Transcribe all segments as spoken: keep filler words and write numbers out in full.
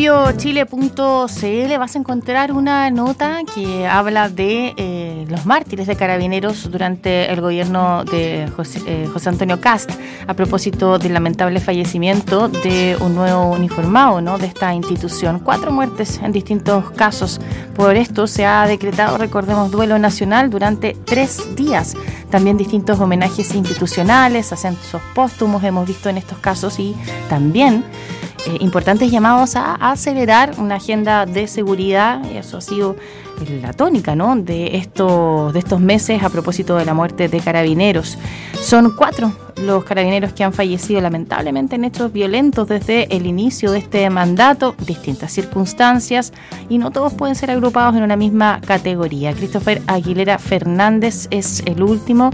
bio chile punto c l vas a encontrar una nota que habla de eh, los mártires de Carabineros durante el gobierno de José, eh, José Antonio Kast, a propósito del lamentable fallecimiento de un nuevo uniformado, ¿no?, de esta institución. Cuatro muertes en distintos casos. Por esto se ha decretado, recordemos, duelo nacional durante tres días. También distintos homenajes institucionales, ascensos póstumos hemos visto en estos casos, y también Eh, importantes llamados a, a acelerar una agenda de seguridad. Eso ha sido la tónica, ¿no?, de estos, de estos meses a propósito de la muerte de carabineros. Son cuatro los carabineros que han fallecido lamentablemente en hechos violentos desde el inicio de este mandato, distintas circunstancias, y no todos pueden ser agrupados en una misma categoría. Christopher Aguilera Fernández es el último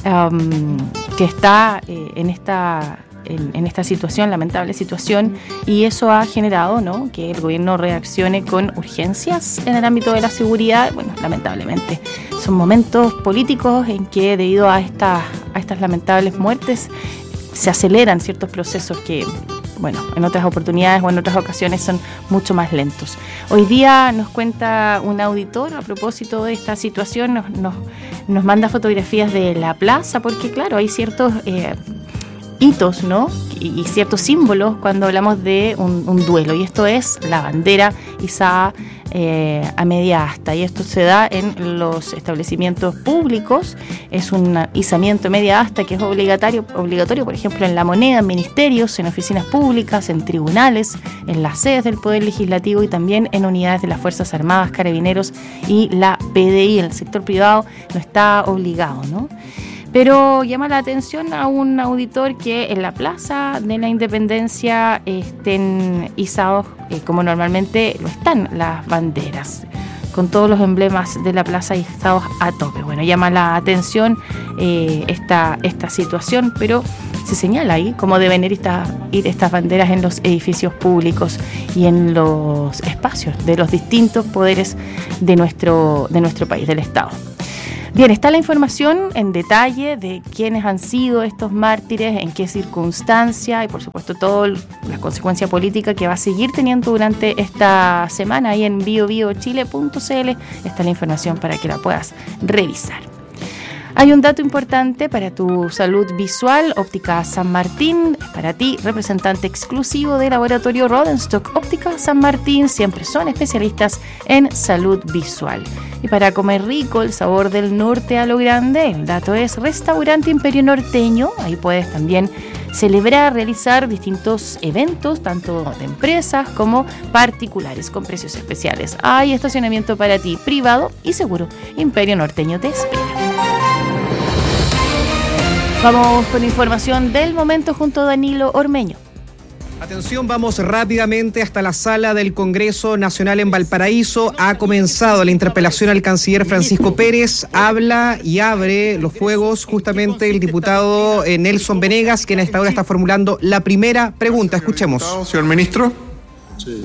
um, que está eh, en esta... En, en esta situación, lamentable situación, y eso ha generado, ¿no?, que el gobierno reaccione con urgencias en el ámbito de la seguridad. Bueno, lamentablemente son momentos políticos en que, debido a, esta, a estas lamentables muertes, se aceleran ciertos procesos que, bueno, en otras oportunidades o en otras ocasiones son mucho más lentos. Hoy día nos cuenta un auditor a propósito de esta situación, nos, nos, nos manda fotografías de la plaza, porque claro, hay ciertos eh, hitos, ¿no?, y ciertos símbolos cuando hablamos de un, un duelo, y esto es la bandera izada eh, a media asta, y esto se da en los establecimientos públicos. Es un izamiento a media asta que es obligatorio, obligatorio, por ejemplo, en La Moneda, en ministerios, en oficinas públicas, en tribunales, en las sedes del Poder Legislativo y también en unidades de las Fuerzas Armadas, Carabineros y la P D I. El sector privado no está obligado, ¿no? Pero llama la atención a un auditor que en la Plaza de la Independencia estén izados eh, como normalmente lo están las banderas, con todos los emblemas de la plaza izados a tope. Bueno, llama la atención eh, esta, esta situación, pero se señala ahí cómo deben ir, esta, ir estas banderas en los edificios públicos y en los espacios de los distintos poderes de nuestro, de nuestro país, del Estado. Bien, está la información en detalle de quiénes han sido estos mártires, en qué circunstancia y por supuesto toda la consecuencia política que va a seguir teniendo durante esta semana. Ahí en bio bio chile punto c l está la información para que la puedas revisar. Hay un dato importante para tu salud visual. Óptica San Martín, para ti, representante exclusivo de Laboratorio Rodenstock. Óptica San Martín, siempre son especialistas en salud visual. Y para comer rico, el sabor del norte a lo grande, el dato es Restaurante Imperio Norteño. Ahí puedes también celebrar, realizar distintos eventos, tanto de empresas como particulares, con precios especiales. Hay estacionamiento para ti, privado y seguro. Imperio Norteño te espera. Vamos con información del momento junto a Danilo Ormeño. Atención, vamos rápidamente hasta la sala del Congreso Nacional en Valparaíso. Ha comenzado la interpelación al canciller Francisco Pérez. Habla y abre los fuegos justamente el diputado Nelson Venegas, quien a esta hora está formulando la primera pregunta. Escuchemos. Señor ministro. Sí.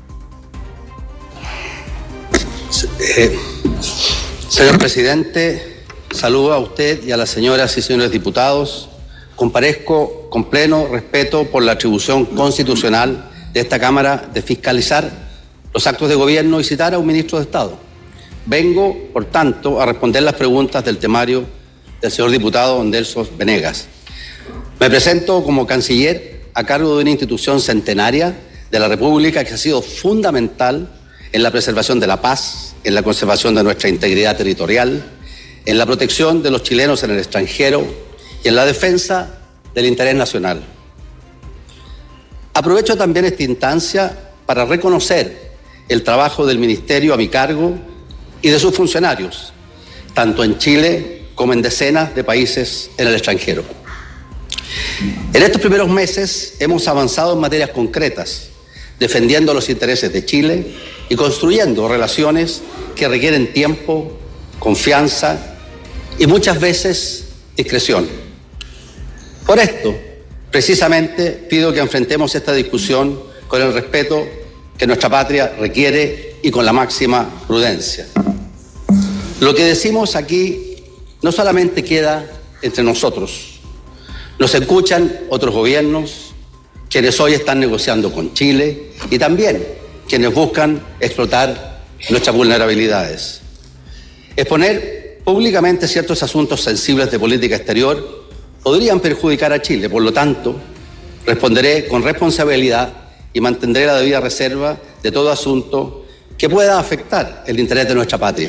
Eh, señor presidente, saludo a usted y a las señoras y señores diputados. Comparezco con pleno respeto por la atribución constitucional de esta Cámara de fiscalizar los actos de gobierno y citar a un ministro de Estado. Vengo, por tanto, a responder las preguntas del temario del señor diputado Nelson Venegas. Me presento como canciller a cargo de una institución centenaria de la República que ha sido fundamental en la preservación de la paz, en la conservación de nuestra integridad territorial, en la protección de los chilenos en el extranjero y en la defensa del interés nacional. Aprovecho también esta instancia para reconocer el trabajo del Ministerio a mi cargo y de sus funcionarios, tanto en Chile como en decenas de países en el extranjero. En estos primeros meses hemos avanzado en materias concretas, defendiendo los intereses de Chile y construyendo relaciones que requieren tiempo, confianza y muchas veces discreción. Por esto, precisamente, pido que enfrentemos esta discusión con el respeto que nuestra patria requiere y con la máxima prudencia. Lo que decimos aquí no solamente queda entre nosotros. Nos escuchan otros gobiernos, quienes hoy están negociando con Chile, y también quienes buscan explotar nuestras vulnerabilidades. Exponer públicamente ciertos asuntos sensibles de política exterior podrían perjudicar a Chile. Por lo tanto, responderé con responsabilidad y mantendré la debida reserva de todo asunto que pueda afectar el interés de nuestra patria.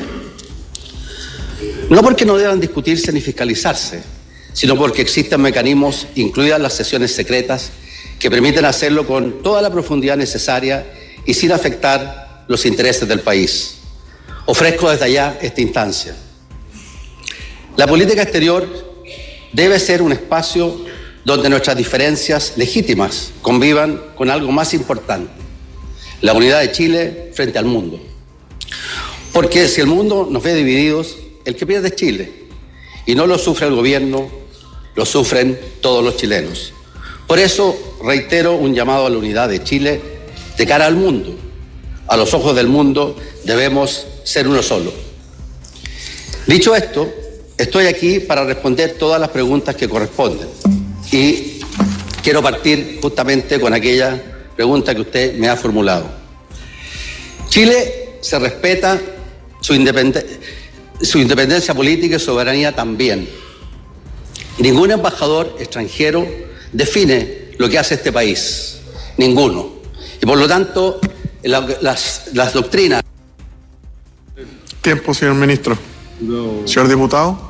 No porque no deban discutirse ni fiscalizarse, sino porque existen mecanismos, incluidas las sesiones secretas, que permiten hacerlo con toda la profundidad necesaria y sin afectar los intereses del país. Ofrezco desde allá esta instancia. La política exterior debe ser un espacio donde nuestras diferencias legítimas convivan con algo más importante, la unidad de Chile frente al mundo. Porque si el mundo nos ve divididos, el que pierde es Chile, y no lo sufre el gobierno, lo sufren todos los chilenos. Por eso reitero un llamado a la unidad de Chile de cara al mundo. A los ojos del mundo debemos ser uno solo. Dicho esto, estoy aquí para responder todas las preguntas que corresponden. Y quiero partir justamente con aquella pregunta que usted me ha formulado. Chile se respeta su, independ- su independencia política y soberanía también. Ningún embajador extranjero define lo que hace este país. Ninguno. Y por lo tanto, la, las, las doctrinas... Tiempo, señor ministro. No. Señor diputado.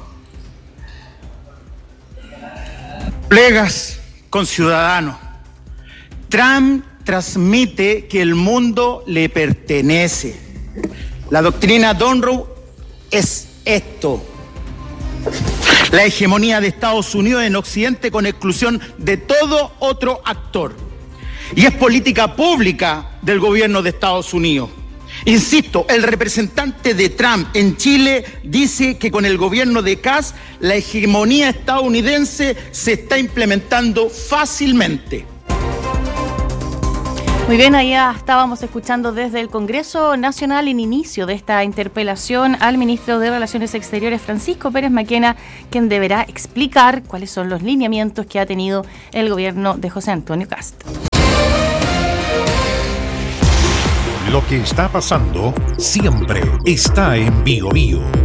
Colegas, conciudadanos, Trump transmite que el mundo le pertenece. La doctrina Monroe es esto: la hegemonía de Estados Unidos en Occidente con exclusión de todo otro actor. Y es política pública del gobierno de Estados Unidos. Insisto, el representante de Trump en Chile dice que con el gobierno de Kast la hegemonía estadounidense se está implementando fácilmente. Muy bien, ahí estábamos escuchando desde el Congreso Nacional en inicio de esta interpelación al ministro de Relaciones Exteriores, Francisco Pérez Mackenna, quien deberá explicar cuáles son los lineamientos que ha tenido el gobierno de José Antonio Kast. Lo que está pasando siempre está en Bio Bio.